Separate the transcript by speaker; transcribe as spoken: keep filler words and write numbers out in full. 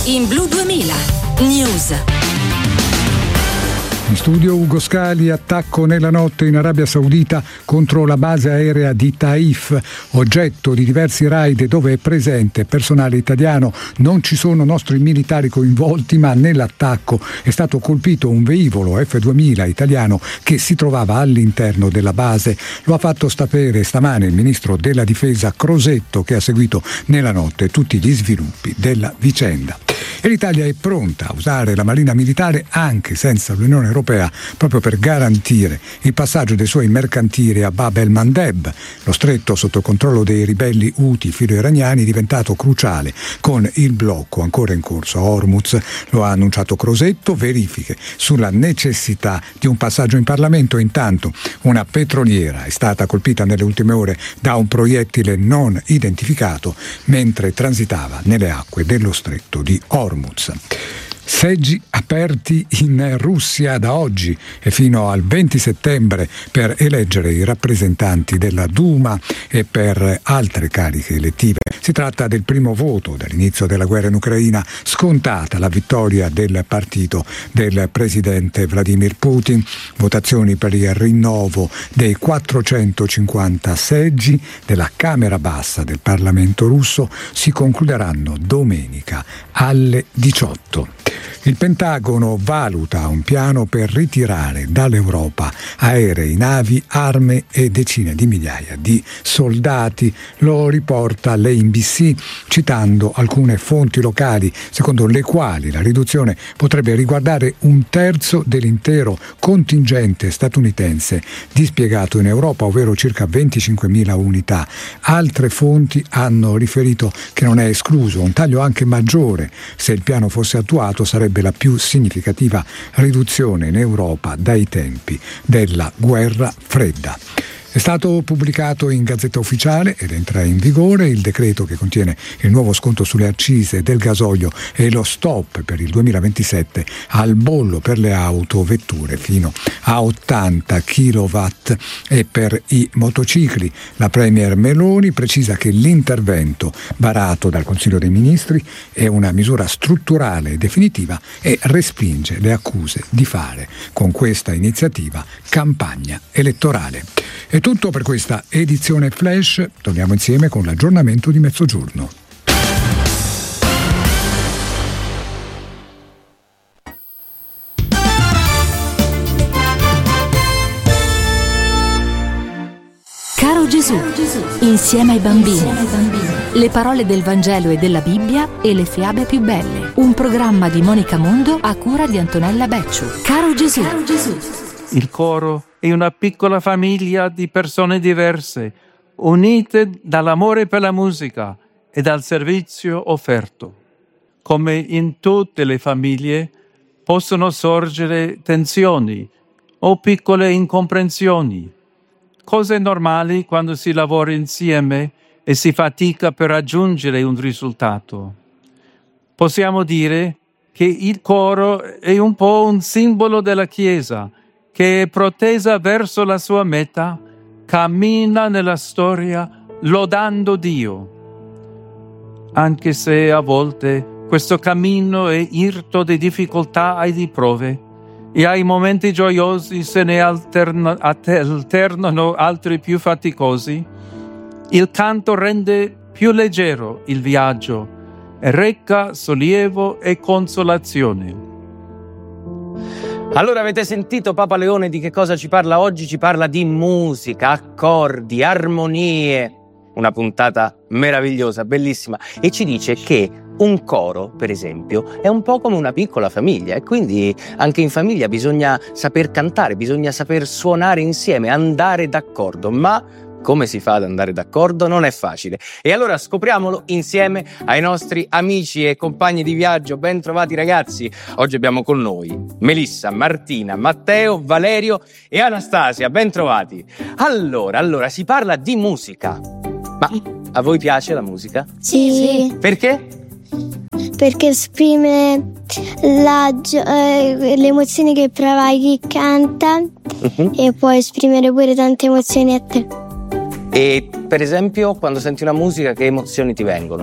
Speaker 1: In Blu duemila News.
Speaker 2: In studio Ugo Scali. Attacco nella notte in Arabia Saudita contro la base aerea di Taif, oggetto di diversi raid dove è presente personale italiano. Non ci sono nostri militari coinvolti, ma nell'attacco è stato colpito un velivolo F duemila italiano che si trovava all'interno della base. Lo ha fatto sapere stamane il ministro della difesa Crosetto, che ha seguito nella notte tutti gli sviluppi della vicenda. E l'Italia è pronta a usare la Marina militare anche senza l'Unione Europea, proprio per garantire il passaggio dei suoi mercantili a Bab el-Mandeb. Lo stretto sotto controllo dei ribelli Houthi filo-iraniani è diventato cruciale con il blocco ancora in corso a Hormuz. Lo ha annunciato Crosetto. Verifiche sulla necessità di un passaggio in Parlamento. Intanto una petroliera è stata colpita nelle ultime ore da un proiettile non identificato mentre transitava nelle acque dello stretto di Hormuz. Seggi aperti in Russia da oggi e fino al venti settembre per eleggere i rappresentanti della Duma e per altre cariche elettive. Si tratta del primo voto dall'inizio della guerra in Ucraina, scontata la vittoria del partito del presidente Vladimir Putin. Votazioni per il rinnovo dei quattrocentocinquanta seggi della Camera Bassa del Parlamento russo si concluderanno domenica alle diciotto. Il Pentagono valuta un piano per ritirare dall'Europa aerei, navi, armi e decine di migliaia di soldati. Lo riporta l'A B C citando alcune fonti locali secondo le quali la riduzione potrebbe riguardare un terzo dell'intero contingente statunitense dispiegato in Europa, ovvero circa venticinquemila unità. Altre fonti hanno riferito che non è escluso un taglio anche maggiore. Se il piano fosse attuato sarebbe la più significativa riduzione in Europa dai tempi della guerra fredda. È stato pubblicato in Gazzetta Ufficiale ed entra in vigore il decreto che contiene il nuovo sconto sulle accise del gasolio e lo stop per il duemilaventisette al bollo per le autovetture fino a ottanta chilowatt e per i motocicli. La Premier Meloni precisa che l'intervento varato dal Consiglio dei Ministri è una misura strutturale e definitiva e respinge le accuse di fare con questa iniziativa campagna elettorale. È tutto per questa edizione Flash. Torniamo insieme con l'aggiornamento di mezzogiorno.
Speaker 1: Caro Gesù, insieme ai bambini. Le parole del Vangelo e della Bibbia e le fiabe più belle. Un programma di Monica Mondo a cura di Antonella Becciu. Caro Gesù. Caro Gesù.
Speaker 3: Il coro è una piccola famiglia di persone diverse, unite dall'amore per la musica e dal servizio offerto. Come in tutte le famiglie, possono sorgere tensioni o piccole incomprensioni, cose normali quando si lavora insieme e si fatica per raggiungere un risultato. Possiamo dire che il coro è un po' un simbolo della Chiesa, che è protesa verso la sua meta, cammina nella storia lodando Dio. Anche se a volte questo cammino è irto di difficoltà e di prove, e ai momenti gioiosi se ne alterna, alternano altri più faticosi, il canto rende più leggero il viaggio e reca sollievo e consolazione.
Speaker 4: Allora, avete sentito Papa Leone di che cosa ci parla oggi? Ci parla di musica, accordi, armonie. Una puntata meravigliosa, bellissima. E ci dice che un coro, per esempio, è un po' come una piccola famiglia e quindi anche in famiglia bisogna saper cantare, bisogna saper suonare insieme, andare d'accordo. Ma come si fa ad andare d'accordo? Non è facile. E allora scopriamolo insieme ai nostri amici e compagni di viaggio. Ben trovati ragazzi. Oggi abbiamo con noi Melissa, Martina, Matteo, Valerio e Anastasia. Ben trovati. Allora, allora si parla di musica. Ma a voi piace la musica?
Speaker 5: Sì.
Speaker 4: Perché?
Speaker 5: Perché esprime la gio- eh, le emozioni che prova chi canta uh-huh. e può esprimere pure tante emozioni a te.
Speaker 4: E per esempio quando senti una musica che emozioni ti vengono?